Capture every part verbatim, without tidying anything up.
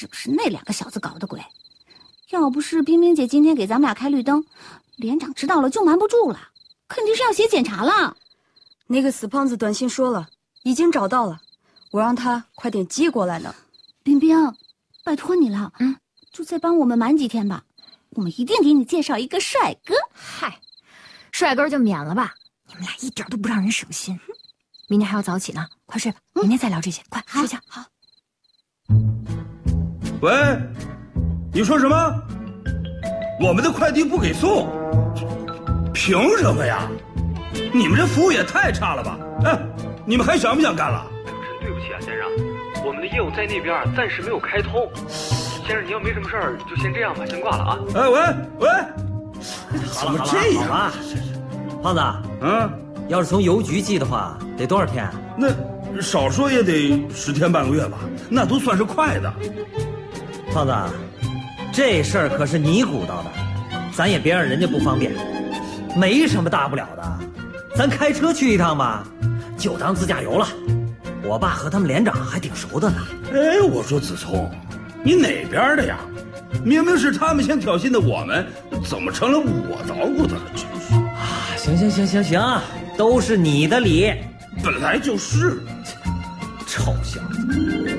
是那两个小子搞的鬼。要不是冰冰姐今天给咱们俩开绿灯，连长知道了就瞒不住了，肯定是要写检查了。 那个死胖子短信说了，已经找到了，我让他快点寄过来呢。 冰冰，拜托你了，嗯，就再帮我们瞒几天吧，我们一定给你介绍一个帅哥。 嗨，帅哥就免了吧，你们俩一点都不让人省心。明天还要早起呢，快睡吧，明天再聊这些，快睡觉。好。 喂，你说什么？我们的快递不给送？凭什么呀？你们这服务也太差了吧！哎，你们还想不想干了？ 真对不起啊，先生，我们的业务在那边暂时没有开通。先生，您要没什么事儿，就先这样吧，先挂了啊。 哎，喂喂， 怎么这样啊？胖子， 嗯， 要是从邮局寄的话，得多少天？ 那少说也得十天半个月吧，那都算是快的。 胖子，这事儿可是你鼓捣的，咱也别让人家不方便。没什么大不了的，咱开车去一趟吧，就当自驾游了。我爸和他们连长还挺熟的呢。 哎，我说子聪，你哪边的呀？明明是他们先挑衅的我们，怎么成了我捣鼓的了？真是啊！行行行行行，都是你的理。 本来就是， 臭小子。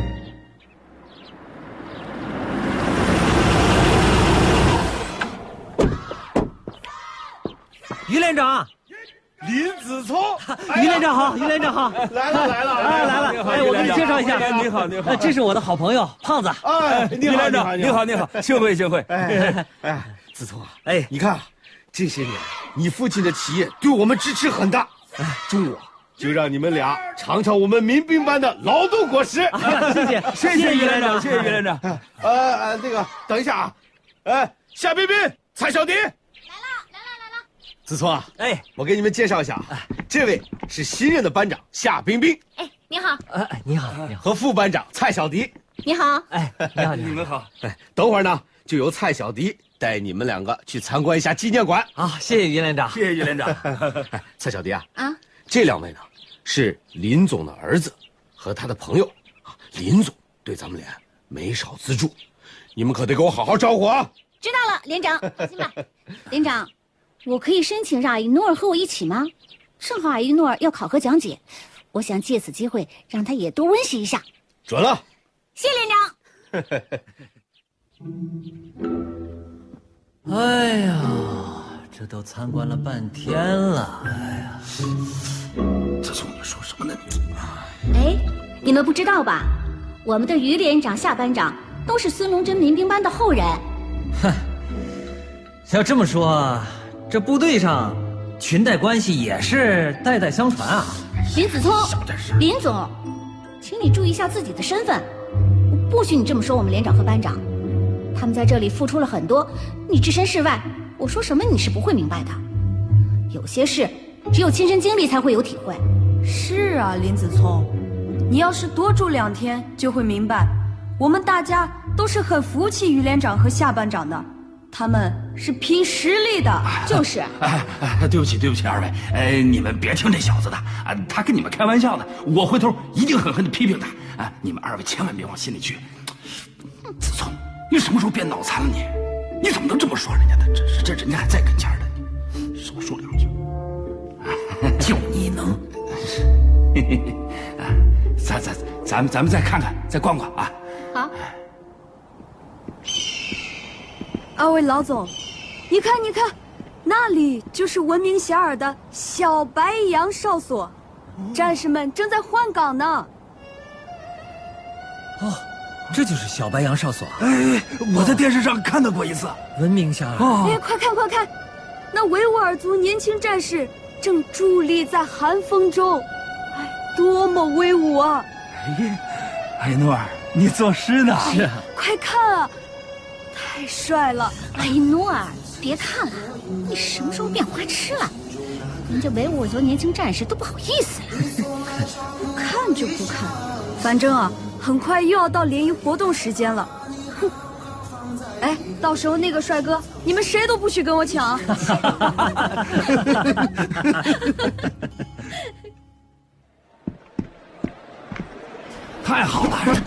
于连长， 林子聪， 于连长好，于连长好， 来了来了， 哎来了，哎，我给你介绍一下， 你好你好， 这是我的好朋友胖子， 哎， 于连长，你好你好，幸会幸会， 哎哎，子聪啊， 哎， 你看这些年你父亲的企业对我们支持很大，中午就让你们俩尝尝我们民兵班的劳动果实， 谢谢谢谢于连长，谢谢于连长， 呃呃，那个等一下啊，哎，夏冰冰，蔡小迪。子聪啊， 哎， 我给你们介绍一下啊，这位是新任的班长夏冰冰， 哎，你好， 哎，你好，你好， 和副班长蔡小迪， 你好， 哎，你好， 你们好， 哎，等会儿呢，就由蔡小迪带你们两个去参观一下纪念馆。 好，谢谢于连长， 谢谢于连长。 哎，蔡小迪啊， 啊， 这两位呢是林总的儿子和他的朋友啊，林总对咱们连没少资助，你们可得给我好好招呼啊。 知道了，连长，放心吧。连长，我可以申请让阿依诺尔和我一起吗？正好阿依诺尔要考核讲解，我想借此机会让他也多温习一下。 准了， 谢连长。 哎呀，这都参观了半天了，哎呀， 子聪，你说什么呢？ 哎，你们不知道吧？我们的于连长、夏班长都是孙龙珍民兵班的后人。 哼，要这么说，这部队上裙带关系也是代代相传啊。 林子聪，林总，请你注意一下自己的身份，不许你这么说我们连长和班长。他们在这里付出了很多，你置身事外，我说什么你是不会明白的。有些事只有亲身经历才会有体会。 是啊，林子聪，你要是多住两天就会明白，我们大家都是很服气于连长和夏班长的，他们是拼实力的。 就是， 哎哎，对不起对不起二位，哎，你们别听这小子的啊，他跟你们开玩笑的，我回头一定狠狠的批评他啊！你们二位千万别往心里去。子聪，你什么时候变脑残了你？你怎么能这么说人家的？这是这人家还在跟前的，你少说两句。 就你能， 啊，咱咱咱们咱们再看看，再逛逛啊！ 好。 二位老总，你看你看，那里就是闻名遐迩的小白杨哨所，战士们正在换岗呢。 哦，这就是小白杨哨所。 哎，我在电视上看到过一次， 闻名遐迩。 哦， 哎，快看快看，那维吾尔族年轻战士正伫立在寒风中，哎，多么威武啊！ 哎，艾诺尔，你作诗呢？ 是啊， 快看啊，太帅了！ 阿依诺尔，别看了，你什么时候变花痴了？人家维吾尔族年轻战士都不好意思了。 不看就不看，反正啊，很快又要到联谊活动时间了。哼，哎，到时候那个帅哥，你们谁都不许跟我抢。 太好了！